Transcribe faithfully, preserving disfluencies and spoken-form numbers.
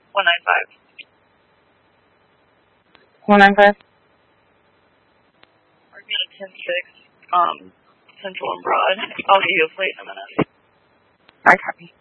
one nine five. one nine five? We're going to ten six, um, Central and Broad. I'll give you a plate in a minute. I copy.